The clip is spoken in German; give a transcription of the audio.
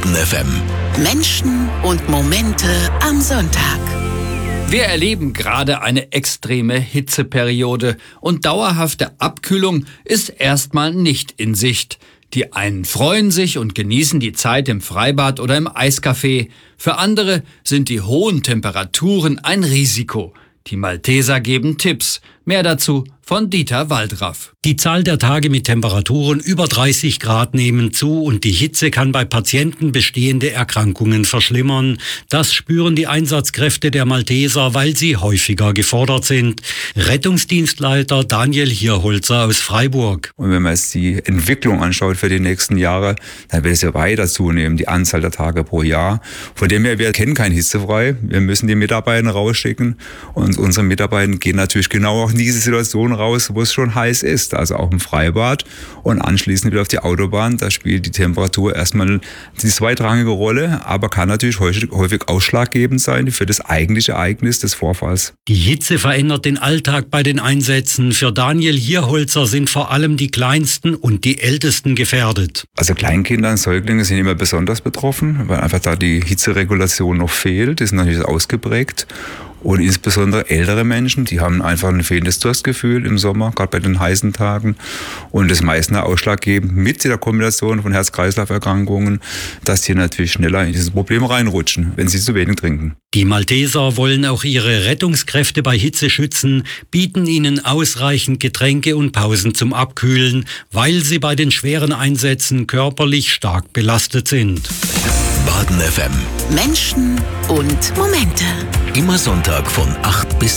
Baden FM. Menschen und Momente am Sonntag. Wir erleben gerade eine extreme Hitzeperiode und dauerhafte Abkühlung ist erstmal nicht in Sicht. Die einen freuen sich und genießen die Zeit im Freibad oder im Eiscafé. Für andere sind die hohen Temperaturen ein Risiko. Die Malteser geben Tipps. Mehr dazu von Dieter Waldraff. Die Zahl der Tage mit Temperaturen über 30 Grad nehmen zu und die Hitze kann bei Patienten bestehende Erkrankungen verschlimmern. Das spüren die Einsatzkräfte der Malteser, weil sie häufiger gefordert sind. Rettungsdienstleiter Daniel Hierholzer aus Freiburg. Und wenn man jetzt die Entwicklung anschaut für die nächsten Jahre, dann wird es ja weiter zunehmen, die Anzahl der Tage pro Jahr. Von dem her, wir kennen kein Hitzefrei. Wir müssen die Mitarbeiter rausschicken und unsere Mitarbeiter gehen natürlich genau auch in diese Situation raus, wo es schon heiß ist, also auch im Freibad und anschließend wieder auf die Autobahn. Da spielt die Temperatur erstmal die zweitrangige Rolle, aber kann natürlich häufig ausschlaggebend sein für das eigentliche Ereignis des Vorfalls. Die Hitze verändert den Alltag bei den Einsätzen. Für Daniel Hierholzer sind vor allem die Kleinsten und die Ältesten gefährdet. Also Kleinkinder und Säuglinge sind immer besonders betroffen, weil einfach da die Hitzeregulation noch fehlt, ist natürlich ausgeprägt. Und insbesondere ältere Menschen, die haben einfach ein fehlendes Durstgefühl im Sommer, gerade bei den heißen Tagen. Und das meistens ausschlaggebend mit der Kombination von Herz-Kreislauf-Erkrankungen, dass die natürlich schneller in dieses Problem reinrutschen, wenn sie zu wenig trinken. Die Malteser wollen auch ihre Rettungskräfte bei Hitze schützen, bieten ihnen ausreichend Getränke und Pausen zum Abkühlen, weil sie bei den schweren Einsätzen körperlich stark belastet sind. Baden FM. Menschen und Momente. Immer Sonntag von 8 bis